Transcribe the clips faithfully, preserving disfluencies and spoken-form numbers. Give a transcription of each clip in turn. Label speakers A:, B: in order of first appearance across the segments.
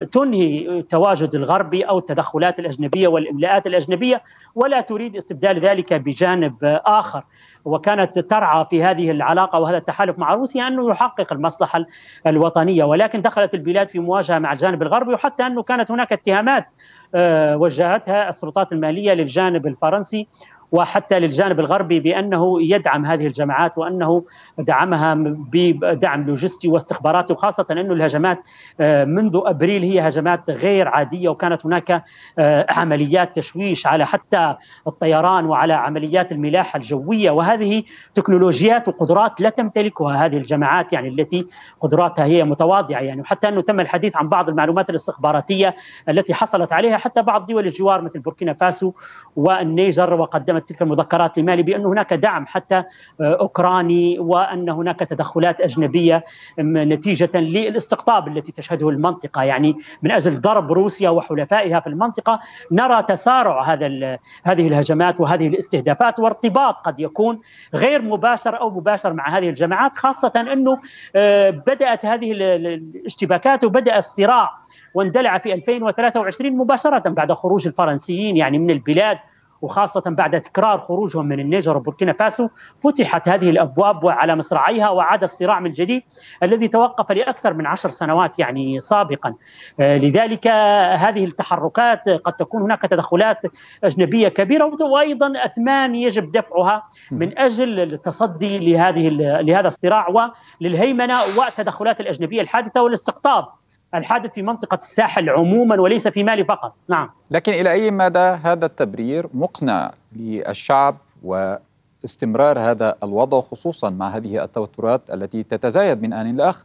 A: تنهي تواجد الغربي أو التدخلات الأجنبية والإملاءات الأجنبية، ولا تريد استبدال ذلك بجانب آخر. وكانت ترعى في هذه العلاقة وهذا التحالف مع روسيا أنه يحقق المصلحة الوطنية، ولكن دخلت البلاد في مواجهة مع الجانب الغربي، وحتى أنه كانت هناك اتهامات وجهتها السلطات المالية للجانب الفرنسي وحتى للجانب الغربي بأنه يدعم هذه الجماعات وأنه دعمها بدعم لوجستي واستخباراتي، وخاصة أن الهجمات منذ أبريل هي هجمات غير عادية، وكانت هناك عمليات تشويش على حتى الطيران وعلى عمليات الملاحة الجوية، وهذه تكنولوجيات وقدرات لا تمتلكها هذه الجماعات، يعني التي قدراتها هي متواضعة يعني. وحتى أنه تم الحديث عن بعض المعلومات الاستخباراتية التي حصلت عليها حتى بعض دول الجوار مثل بوركينا فاسو والنيجر، وقدمت تلك المذكرات لمالي بأن هناك دعم حتى أوكراني وأن هناك تدخلات أجنبية نتيجة للاستقطاب التي تشهده المنطقة، يعني من أجل ضرب روسيا وحلفائها في المنطقة. نرى تسارع هذا هذه الهجمات وهذه الاستهدافات وارتباط قد يكون غير مباشر أو مباشر مع هذه الجماعات، خاصة أنه بدأت هذه الاشتباكات وبدأ الصراع واندلع في ألفين وثلاثة وعشرين مباشرة بعد خروج الفرنسيين يعني من البلاد، وخاصة بعد تكرار خروجهم من النيجر وبوركينا فاسو فتحت هذه الأبواب على مصراعيها وعاد الصراع من جديد الذي توقف لأكثر من عشر سنوات يعني سابقا. لذلك هذه التحركات قد تكون هناك تدخلات أجنبية كبيرة وأيضا أثمان يجب دفعها من أجل التصدي لهذه لهذا الصراع وللهيمنة والتدخلات الأجنبية الحادثة والاستقطاب الحادث في منطقة الساحل عموما وليس في مالي فقط. نعم.
B: لكن إلى أي مدى هذا التبرير مقنع للشعب واستمرار هذا الوضع خصوصا مع هذه التوترات التي تتزايد من آن لآخر؟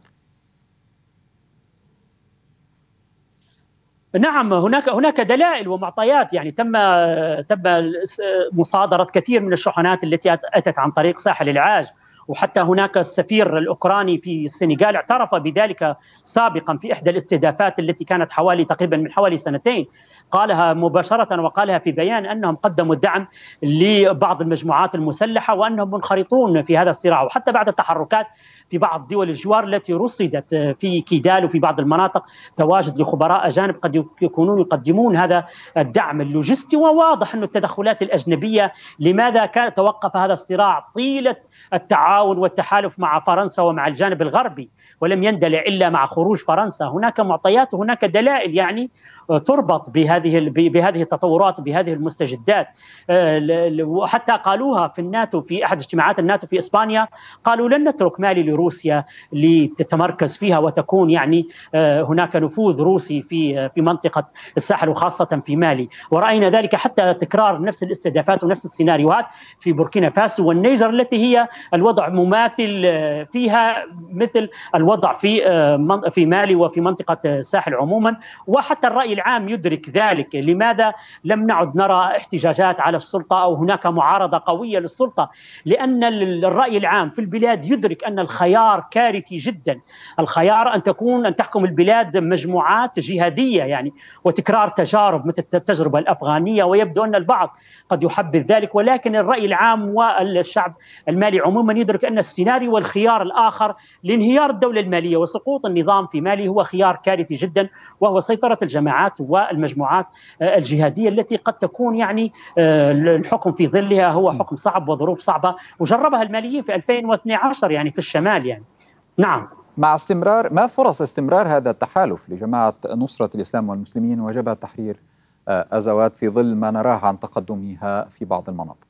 A: نعم، هناك هناك دلائل ومعطيات، يعني تم تم مصادرة كثير من الشحنات التي أتت عن طريق ساحل العاج، وحتى هناك السفير الأوكراني في السنغال اعترف بذلك سابقا في إحدى الاستهدافات التي كانت حوالي تقريبا من حوالي سنتين، قالها مباشرة وقالها في بيان أنهم قدموا الدعم لبعض المجموعات المسلحة وأنهم منخرطون في هذا الصراع. وحتى بعد التحركات في بعض دول الجوار التي رصدت في كيدال وفي بعض المناطق تواجد لخبراء أجانب قد يكونون يقدمون هذا الدعم اللوجستي. وواضح أن التدخلات الأجنبية لماذا كان توقف هذا الصراع طيلة التعاون والتحالف مع فرنسا ومع الجانب الغربي ولم يندلع إلا مع خروج فرنسا. هناك معطيات وهناك دلائل يعني تربط بهذه بهذه التطورات بهذه المستجدات. وحتى قالوها في الناتو في أحد اجتماعات الناتو في إسبانيا، قالوا لن نترك مالي لروسيا لتتمركز فيها وتكون يعني هناك نفوذ روسي في في منطقة الساحل وخاصة في مالي. ورأينا ذلك حتى تكرار نفس الاستهدافات ونفس السيناريوهات في بوركينا فاسو والنيجر التي هي الوضع مماثل فيها مثل الوضع في في مالي وفي منطقة الساحل عموما. وحتى الرأي العام يدرك ذلك. لماذا لم نعد نرى احتجاجات على السلطة أو هناك معارضة قوية للسلطة؟ لأن الرأي العام في البلاد يدرك أن الخيار كارثي جدا. الخيار أن تكون أن تحكم البلاد مجموعات جهادية يعني وتكرار تجارب مثل التجربة الأفغانية، ويبدو أن البعض قد يحبذ ذلك، ولكن الرأي العام والشعب المالي عموما يدرك أن السيناريو والخيار الآخر لانهيار الدولة المالية وسقوط النظام في مالي هو خيار كارثي جدا، وهو سيطرة الجماعات والمجموعات الجهادية التي قد تكون يعني الحكم في ظلها هو حكم صعب وظروف صعبة وجربها الماليين في ألفين واثني عشر يعني في الشمال يعني. نعم.
B: مع استمرار ما فرص استمرار هذا التحالف لجماعة نصرة الإسلام والمسلمين وجبهة تحرير أزوات في ظل ما نراه عن تقدمها في بعض المناطق؟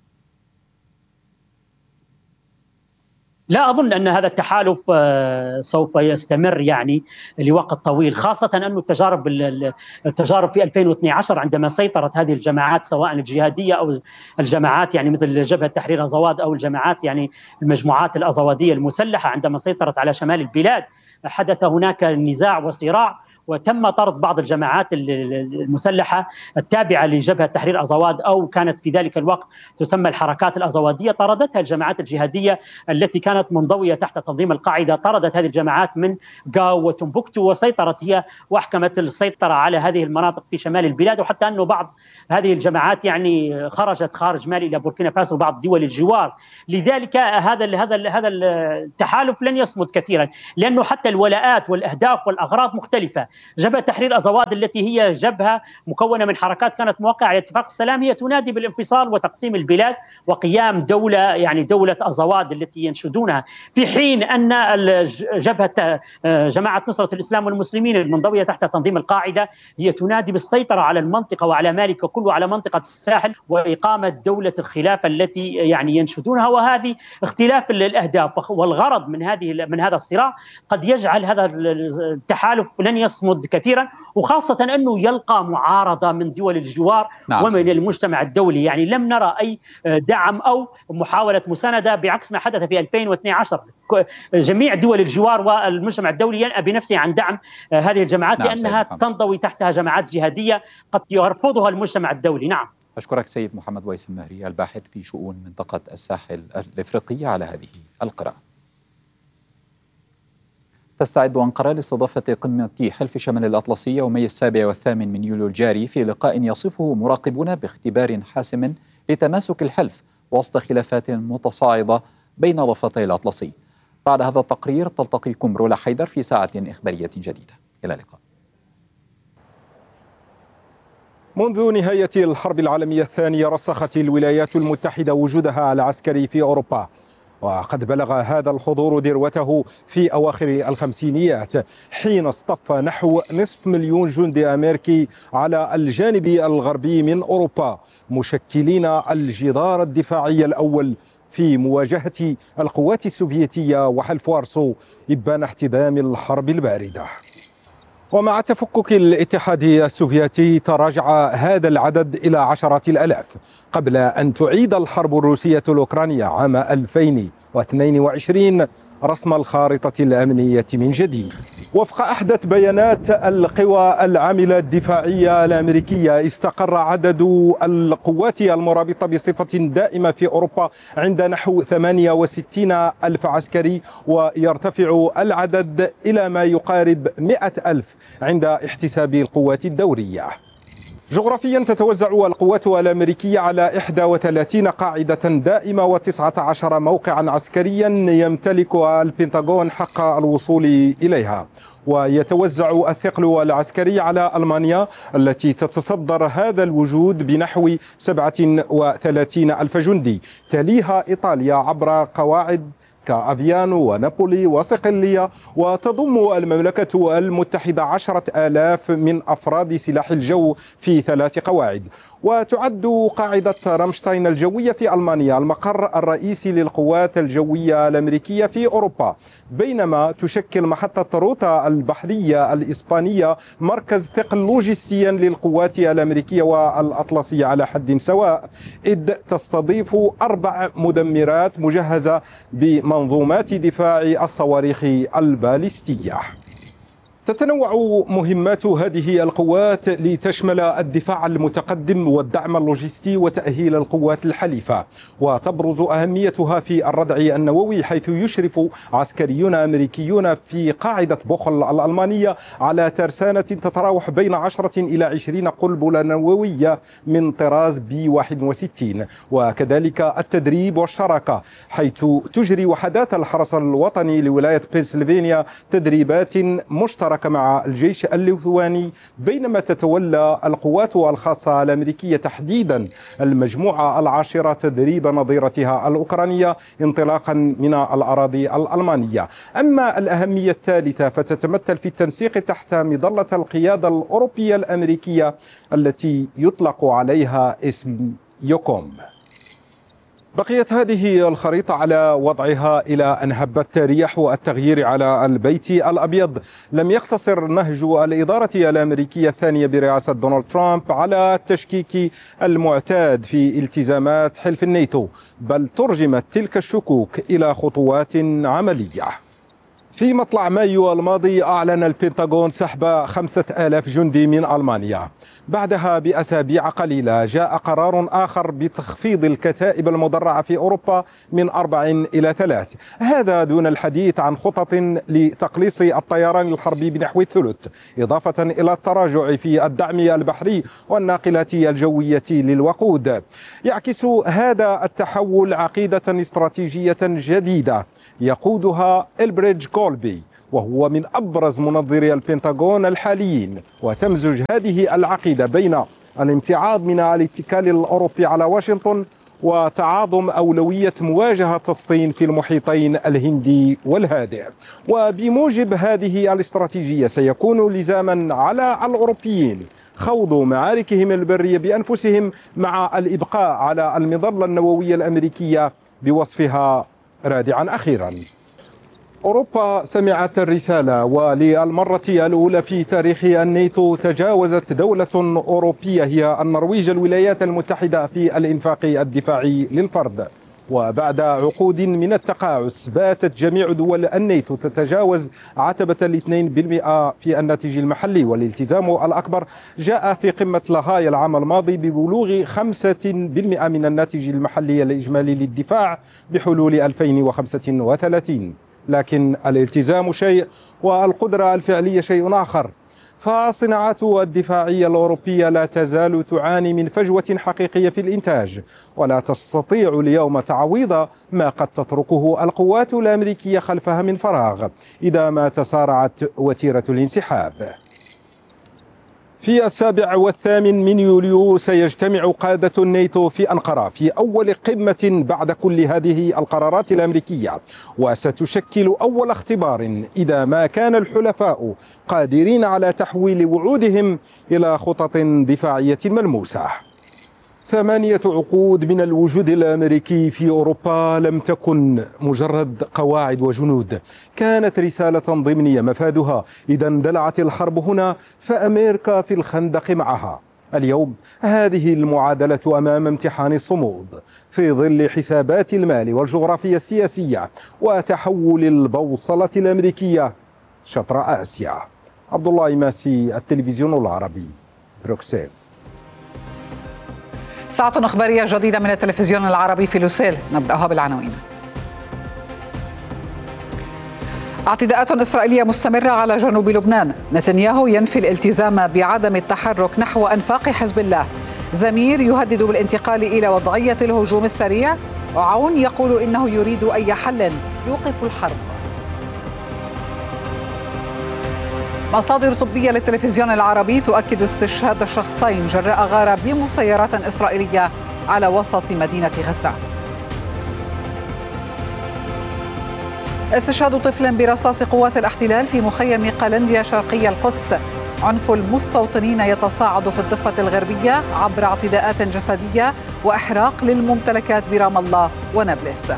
A: لا أظن أن هذا التحالف سوف يستمر يعني لوقت طويل، خاصة أن التجارب التجارب في ألفين واثني عشر عندما سيطرت هذه الجماعات سواء الجهادية أو الجماعات يعني مثل جبهة تحرير أزواد أو الجماعات يعني المجموعات الأزوادية المسلحة، عندما سيطرت على شمال البلاد حدث هناك نزاع وصراع وتم طرد بعض الجماعات المسلحة التابعة لجبهة تحرير أزواد أو كانت في ذلك الوقت تسمى الحركات الأزوادية، طردتها الجماعات الجهادية التي كانت منضوية تحت تنظيم القاعدة، طردت هذه الجماعات من غاو وتمبكتو وسيطرت هي وأحكمت السيطرة على هذه المناطق في شمال البلاد. وحتى أنه بعض هذه الجماعات يعني خرجت خارج مالي إلى بوركينا فاسو وبعض دول الجوار. لذلك هذا هذا هذا التحالف لن يصمد كثيرا، لأنه حتى الولاءات والأهداف والأغراض مختلفة. جبهة تحرير أزواد التي هي جبهة مكونة من حركات كانت موقعة على اتفاق السلام هي تنادي بالانفصال وتقسيم البلاد وقيام دولة يعني دولة أزواد التي ينشدونها، في حين أن جبهة جماعة نصرة الإسلام والمسلمين المنضوية تحت تنظيم القاعدة هي تنادي بالسيطرة على المنطقة وعلى مالي ككل وعلى منطقة الساحل وإقامة دولة الخلافة التي يعني ينشدونها. وهذه اختلاف الأهداف والغرض من هذه من هذا الصراع قد يجعل هذا التحالف لن يصمد كثيرا، وخاصة أنه يلقى معارضة من دول الجوار نعم. ومن المجتمع الدولي. يعني لم نرى أي دعم أو محاولة مساندة بعكس ما حدث في ألفين واثني عشر. جميع دول الجوار والمجتمع الدولي ينأى بنفسه عن دعم هذه الجماعات نعم لأنها تنضوي تحتها جماعات جهادية قد يرفضها المجتمع الدولي. نعم.
B: أشكرك سيد محمد ويس المهري الباحث في شؤون منطقة الساحل الإفريقي على هذه القراءة. تستعد أنقرة لاستضافة قمة حلف شمال الأطلسي يومي السابع والثامن من يوليو الجاري في لقاء يصفه مراقبون باختبار حاسم لتماسك الحلف وسط خلافات متصاعدة بين ضفتي الأطلسي. بعد هذا التقرير تلتقيكم رولا حيدر في ساعة إخبارية جديدة. إلى اللقاء.
C: منذ نهاية الحرب العالمية الثانية رسخت الولايات المتحدة وجودها العسكري في أوروبا، وقد بلغ هذا الحضور ذروته في أواخر الخمسينيات حين اصطف نحو نصف مليون جندي أمريكي على الجانب الغربي من أوروبا مشكلين الجدار الدفاعي الأول في مواجهة القوات السوفيتية وحلف وارسو إبان احتدام الحرب الباردة. ومع تفكك الاتحاد السوفيتي تراجع هذا العدد إلى عشرات الآلاف قبل أن تعيد الحرب الروسية الأوكرانية عام ألفين واثنين وعشرين رسم الخارطة الأمنية من جديد. وفق أحدث بيانات القوى العاملة الدفاعية الأمريكية استقر عدد القوات المرابطة بصفة دائمة في أوروبا عند نحو ثمانية وستين ألف عسكري، ويرتفع العدد إلى ما يقارب مئة ألف عند احتساب القوات الدورية. جغرافيا تتوزع القوات الأمريكية على إحدى وثلاثين قاعدة دائمة وتسعة عشر موقعا عسكريا يمتلكها البنتاغون حق الوصول إليها. ويتوزع الثقل العسكري على ألمانيا التي تتصدر هذا الوجود بنحو سبعة وثلاثين ألف جندي، تليها إيطاليا عبر قواعد كأفيانو ونابولي وصقلية، وتضم المملكة المتحدة عشرة آلاف من أفراد سلاح الجو في ثلاث قواعد. وتعد قاعدة رامشتاين الجوية في ألمانيا المقر الرئيسي للقوات الجوية الأمريكية في أوروبا، بينما تشكل محطة روتا البحرية الإسبانية مركز ثقل لوجستيا للقوات الأمريكية والأطلسية على حد سواء، إذ تستضيف أربع مدمرات مجهزة بمنظومات دفاع الصواريخ الباليستية. تتنوع مهمات هذه القوات لتشمل الدفاع المتقدم والدعم اللوجستي وتأهيل القوات الحليفة، وتبرز أهميتها في الردع النووي حيث يشرف عسكريون أمريكيون في قاعدة بوخل الألمانية على ترسانة تتراوح بين عشرة إلى عشرين قنبلة نووية من طراز بي واحد وستين، وكذلك التدريب والشراكة حيث تجري وحدات الحرس الوطني لولاية بنسلفانيا تدريبات مشتركة مع الجيش الليثواني، بينما تتولى القوات الخاصة الأمريكية تحديدا المجموعة العاشرة تدريب نظيرتها الأوكرانية انطلاقا من الأراضي الألمانية. أما الأهمية الثالثة فتتمثل في التنسيق تحت مظلة القيادة الأوروبية الأمريكية التي يطلق عليها اسم يوكوم. بقيت هذه الخريطة على وضعها إلى أن هبت رياح التغيير على البيت الأبيض. لم يقتصر نهج الإدارة الأمريكية الثانية برئاسة دونالد ترامب على التشكيك المعتاد في التزامات حلف الناتو، بل ترجمت تلك الشكوك إلى خطوات عملية. في مطلع مايو الماضي أعلن البنتاغون سحب خمسة آلاف جندي من ألمانيا. بعدها بأسابيع قليلة جاء قرار آخر بتخفيض الكتائب المدرعة في أوروبا من أربع إلى ثلاث، هذا دون الحديث عن خطط لتقليص الطيران الحربي بنحو الثلث، إضافة إلى التراجع في الدعم البحري والناقلات الجوية للوقود. يعكس هذا التحول عقيدة استراتيجية جديدة يقودها إلبريدج كولبي، وهو من أبرز منظري البنتاغون الحاليين. وتمزج هذه العقيدة بين الامتعاض من الاتكال الأوروبي على واشنطن وتعاظم أولوية مواجهة الصين في المحيطين الهندي والهادئ. وبموجب هذه الاستراتيجية سيكون لزاما على الأوروبيين خوض معاركهم البرية بأنفسهم مع الإبقاء على المظلة النووية الأمريكية بوصفها رادعا أخيرا. أوروبا سمعت الرسالة، وللمرة الأولى في تاريخ الناتو تجاوزت دولة أوروبية هي النرويج الولايات المتحدة في الإنفاق الدفاعي للفرد. وبعد عقود من التقاعس باتت جميع دول الناتو تتجاوز عتبة الاثنين بالمئة في الناتج المحلي، والالتزام الأكبر جاء في قمة لاهاي العام الماضي ببلوغ خمسة بالمئة من الناتج المحلي الإجمالي للدفاع بحلول ألفين وخمسة وثلاثين. لكن الالتزام شيء والقدرة الفعلية شيء آخر، فالصناعات الدفاعية الأوروبية لا تزال تعاني من فجوة حقيقية في الإنتاج، ولا تستطيع اليوم تعويض ما قد تتركه القوات الأمريكية خلفها من فراغ إذا ما تسارعت وتيرة الانسحاب. في السابع والثامن من يوليو سيجتمع قادة الناتو في أنقرة في أول قمة بعد كل هذه القرارات الأمريكية، وستشكل أول اختبار إذا ما كان الحلفاء قادرين على تحويل وعودهم إلى خطط دفاعية ملموسة. ثمانية عقود من الوجود الأمريكي في أوروبا لم تكن مجرد قواعد وجنود، كانت رسالة ضمنية مفادها إذا اندلعت الحرب هنا فأمريكا في الخندق معها. اليوم هذه المعادلة أمام امتحان الصمود في ظل حسابات المال والجغرافيا السياسية وتحول البوصلة الأمريكية شطر آسيا. عبد الله ماسي، التلفزيون العربي، بروكسل.
D: ساعة إخبارية جديدة من التلفزيون العربي في لوسيل، نبدأها بالعناوين. اعتداءات إسرائيلية مستمرة على جنوب لبنان، نتنياهو ينفي الالتزام بعدم التحرك نحو أنفاق حزب الله، زمير يهدد بالانتقال إلى وضعية الهجوم السريع، وعون يقول إنه يريد أي حل يوقف الحرب. مصادر طبية للتلفزيون العربي تؤكد استشهاد شخصين جراء غارة بمسيرات إسرائيلية على وسط مدينة غزة. استشهاد طفل برصاص قوات الاحتلال في مخيم قلنديا شرقي القدس. عنف المستوطنين يتصاعد في الضفة الغربية عبر اعتداءات جسدية وإحراق للممتلكات برام الله ونابلس.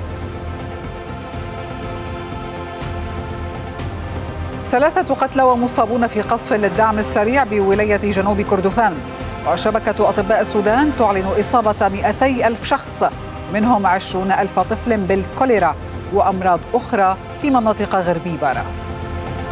D: ثلاثة قتلى ومصابون في قصف للدعم السريع بولاية جنوب كردفان. وشبكة أطباء السودان تعلن إصابة مئتي ألف شخص، منهم عشرون ألف طفل بالكوليرا وأمراض أخرى في مناطق غربي بارا.